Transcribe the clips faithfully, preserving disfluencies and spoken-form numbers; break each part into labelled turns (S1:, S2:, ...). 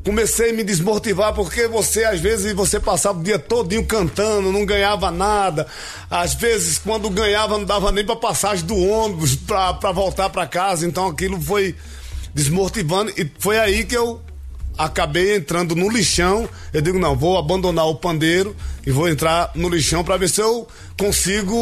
S1: comecei a me desmotivar, porque você, às vezes, você passava o dia todinho cantando, não ganhava nada. Às vezes, quando ganhava, não dava nem pra passagem do ônibus pra, pra voltar pra casa. Então, aquilo foi desmotivando, e foi aí que eu acabei entrando no lixão. Eu digo, não, vou abandonar o pandeiro e vou entrar no lixão para ver se eu consigo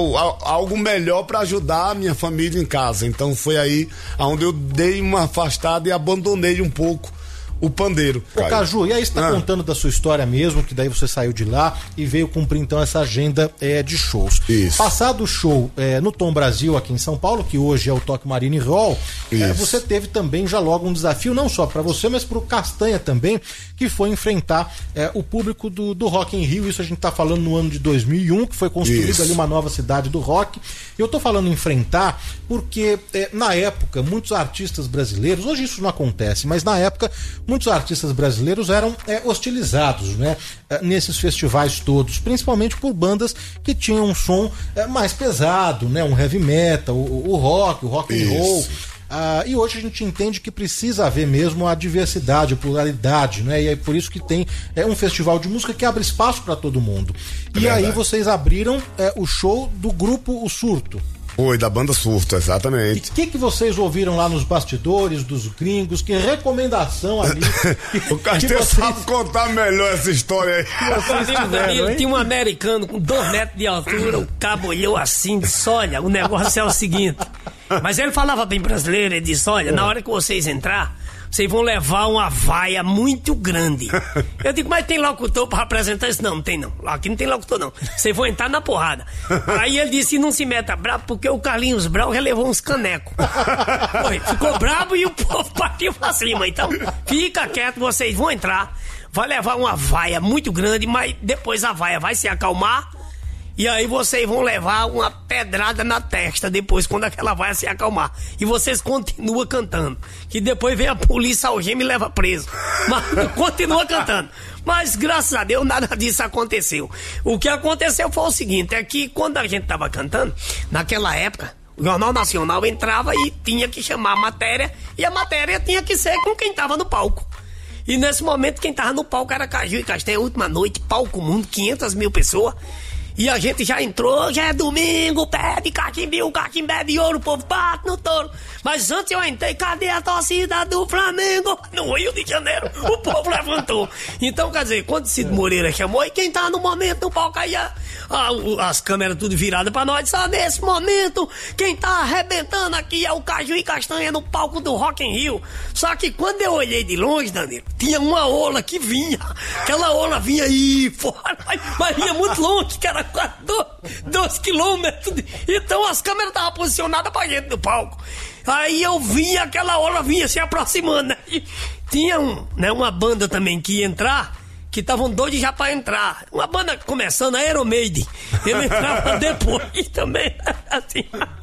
S1: algo melhor para ajudar a minha família em casa. Então foi aí onde eu dei uma afastada e abandonei um pouco o pandeiro.
S2: Ô, Caju, e aí você tá
S1: ah.
S2: contando da sua história mesmo, que daí você saiu de lá e veio cumprir então essa agenda é, de shows.
S1: Isso.
S2: Passado o show é, no Tom Brasil aqui em São Paulo, que hoje é o Toque Marine Hall, é, você teve também já logo um desafio, não só para você, mas pro Castanha também, que foi enfrentar é, o público do, do Rock in Rio. Isso a gente tá falando no ano de dois mil e um, que foi construída
S1: Isso.
S2: ali uma nova cidade do rock. Eu tô falando enfrentar porque é, na época muitos artistas brasileiros, hoje isso não acontece, mas na época muitos artistas brasileiros eram é, hostilizados, né, nesses festivais todos, principalmente por bandas que tinham um som é, mais pesado, né, um heavy metal, o, o rock, o rock and roll. Ah, e hoje a gente entende que precisa haver mesmo a diversidade, a pluralidade, né? E é por isso que tem é, um festival de música que abre espaço para todo mundo. É e verdade. Aí vocês abriram é, o show do grupo O Surto.
S1: Foi, da banda Surto, exatamente.
S2: E o que, que vocês ouviram lá nos bastidores dos gringos? Que recomendação ali? Que,
S1: o Castanho vocês... sabe contar melhor essa história aí.
S3: Tiveram, tinha um americano com dois metros de altura, o cabo olhou assim e disse, olha, o negócio é o seguinte. Mas ele falava bem brasileiro, ele disse, olha, é. na hora que vocês entrar, vocês vão levar uma vaia muito grande. Eu digo, mas tem locutor pra apresentar isso? Não, não tem não. Aqui não tem locutor não. Vocês vão entrar na porrada. Aí ele disse, não se meta bravo, porque o Carlinhos Brau relevou uns canecos. Foi, ficou bravo e o povo partiu pra cima. Então, fica quieto, vocês vão entrar. Vai levar uma vaia muito grande, mas depois a vaia vai se acalmar. E aí vocês vão levar uma pedrada na testa depois, quando aquela vai se acalmar. E vocês continuam cantando. Que depois vem a polícia algema e leva preso. Mas continua cantando. Mas graças a Deus nada disso aconteceu. O que aconteceu foi o seguinte, é que quando a gente tava cantando, naquela época, o Jornal Nacional entrava e tinha que chamar a matéria, e a matéria tinha que ser com quem tava no palco. E nesse momento quem tava no palco era Caju e Castanha, última noite, palco mundo, quinhentas mil pessoas. E a gente já entrou, já é domingo, pé de caquimbiu, caquimbé de ouro, o povo bate no touro. Mas antes eu entrei, cadê a torcida do Flamengo? No Rio de Janeiro, o povo levantou. Então, quer dizer, quando Cid Moreira chamou, e quem tá no momento no palco aí, a, a, as câmeras tudo viradas pra nós, só nesse momento, quem tá arrebentando aqui é o Caju e Castanha no palco do Rock in Rio. Só que quando eu olhei de longe, Danilo, tinha uma ola que vinha, aquela ola vinha aí fora, mas vinha muito longe, que era quase dois quilômetros. Então as câmeras estavam posicionadas pra gente no palco. Aí eu vi aquela ola vinha se aproximando, né? E tinha um, né, uma banda também que ia entrar, que estavam doidos já pra entrar. Uma banda começando, a Iron Maiden. Ele entrava depois também. Assim.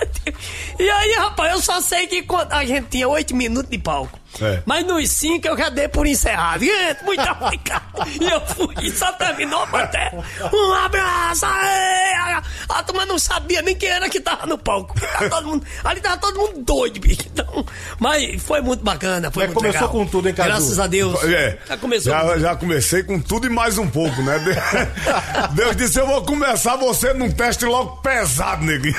S3: E aí, rapaz, eu só sei que quando a gente tinha oito minutos de palco. É. Mas nos cinco eu já dei por encerrado. Muito obrigado. E eu fui, só terminou a matéria. Um abraço! Aê! A turma não sabia nem quem era que tava no palco. Tava todo mundo, ali tava todo mundo doido, bicho. Então, mas foi muito bacana. Foi
S2: é,
S3: muito
S2: começou
S3: legal.
S2: com tudo, hein, Caju?
S3: Graças a Deus.
S1: É.
S3: Já começou.
S1: Já, já comecei com tudo e mais um pouco, né? Deus disse: eu vou começar você num teste logo pesado, neguinho.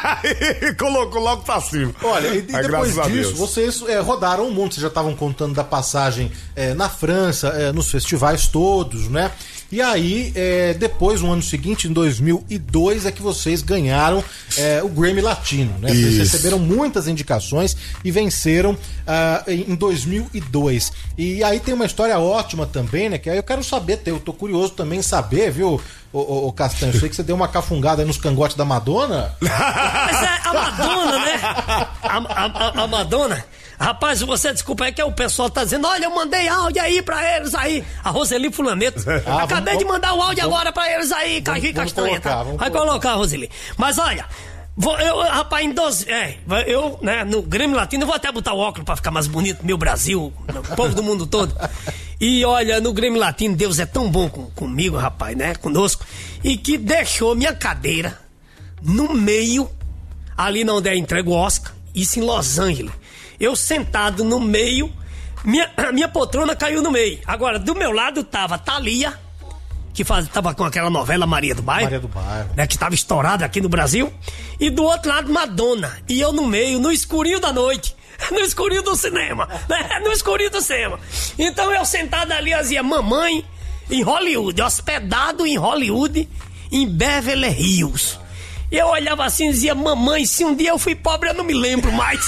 S1: E colocou logo pra cima.
S2: Olha, e, e
S1: é,
S2: depois disso, vocês é, rodaram o mundo. Vocês já estavam contando da passagem é, na França, é, nos festivais todos, né? E aí, é, depois, no ano seguinte, em dois mil e dois, é que vocês ganharam é, o Grammy Latino, né? Vocês receberam muitas indicações e venceram uh, em dois mil e dois. E aí tem uma história ótima também, né? Que aí eu quero saber, eu tô curioso também em saber, viu, ô, ô, ô Castanho? Eu sei que você deu uma cafungada aí nos cangotes da Madonna.
S3: Mas é a Madonna, né? A, a, a Madonna... Rapaz, você desculpa, é que o pessoal tá dizendo, olha, eu mandei áudio aí pra eles aí, a Roseli Fulaneto. Ah, Acabei vamos, de mandar o áudio vamos, agora pra eles aí, Caju e Castanha, tá? Vai colocar, colocar, Roseli. Mas olha, vou, eu, rapaz, em doze, é, eu, né, no Grêmio Latino, eu vou até botar o óculos pra ficar mais bonito, meu Brasil, o povo do mundo todo. E olha, no Grêmio Latino, Deus é tão bom com, comigo, rapaz, né, conosco, e que deixou minha cadeira no meio, ali onde é entregue o Oscar, isso em Los Angeles. Eu sentado no meio, minha, minha poltrona caiu no meio. Agora, do meu lado tava Thalia, que faz, tava com aquela novela Maria do Bairro.
S2: Maria do Bairro.
S3: Né, que tava estourada aqui no Brasil. E do outro lado, Madonna. E eu no meio, no escurinho da noite. No escurinho do cinema. Né? No escurinho do cinema. Então eu sentado ali, dizia, mamãe, em Hollywood, hospedado em Hollywood, em Beverly Hills. E eu olhava assim e dizia, mamãe, se um dia eu fui pobre, eu não me lembro mais.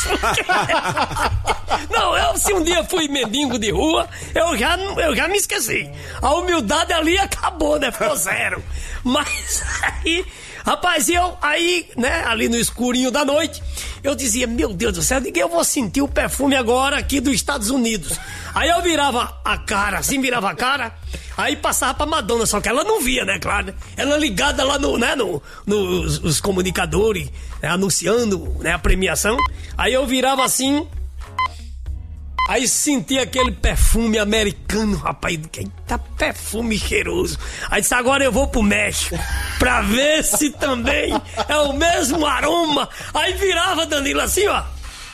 S3: Não, eu, se um dia fui mendigo de rua, eu já, eu já me esqueci. A humildade ali acabou, né? Ficou zero. Mas aí, rapaz, eu aí, né, ali no escurinho da noite, eu dizia, meu Deus do céu, eu vou sentir o perfume agora aqui dos Estados Unidos. Aí eu virava a cara, assim, virava a cara, aí passava pra Madonna, só que ela não via, né, claro, né? Ela ligada lá no, né, no, nos os comunicadores, né, anunciando, né, a premiação. Aí eu virava assim, aí sentia aquele perfume americano, rapaz, eita perfume cheiroso. Aí disse, agora eu vou pro México, pra ver se também é o mesmo aroma. Aí virava, Danilo, assim, ó.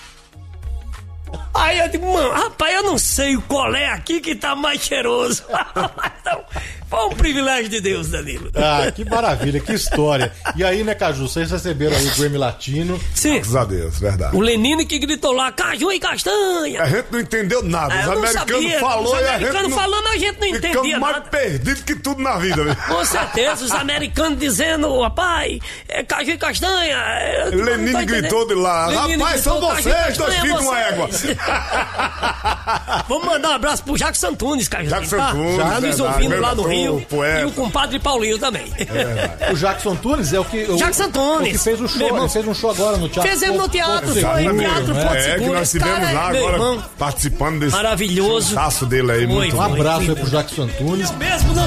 S3: Aí eu digo, mano, rapaz, eu não sei qual é aqui que tá mais cheiroso. Então, foi um privilégio de Deus, Danilo.
S2: Ah, que maravilha, que história. E aí, né, Caju, vocês receberam aí o Grammy Latino.
S3: Sim.
S1: Graças a Deus, verdade.
S3: O Lenine que gritou lá, caju e castanha.
S1: A gente não entendeu nada.
S3: Ah,
S1: Os americanos falou
S3: Os
S1: e a gente
S3: americanos
S1: não...
S3: falando, a gente não entendia
S1: Ficamos mais
S3: nada.
S1: perdidos que tudo na vida, velho.
S3: Com certeza, os americanos dizendo, rapaz, é caju e castanha. É,
S1: Lenine gritou de lá,
S3: Lenine
S1: rapaz, são
S3: gritou,
S1: vocês, dois
S3: castanha,
S1: filhos de uma égua.
S3: Vamos mandar um abraço pro Jacques Antunes, cara.
S1: Jacques
S3: tá?
S1: Antunes,
S3: Já nos
S1: verdade,
S3: ouvindo lá no
S1: verdade,
S3: Rio.
S1: poeta.
S3: E o compadre Paulinho também.
S2: O Jackson Tunes é o que. O,
S3: Jacques Antunes.
S2: o que fez o show. Ele fez um show agora no teatro.
S3: Fizemos no teatro,
S2: Porto
S3: foi
S2: Seguro,
S3: teatro
S2: né?
S3: Porto
S1: É,
S3: Seguro.
S1: que nós
S3: Esse
S1: estivemos
S3: cara
S1: lá
S3: é meu
S1: agora
S3: irmão.
S1: participando desse
S3: Maravilhoso.
S1: taço dele aí.
S3: Foi,
S1: muito
S2: Um
S3: foi.
S2: abraço aí pro Jackson Tunes.
S3: Mesmo não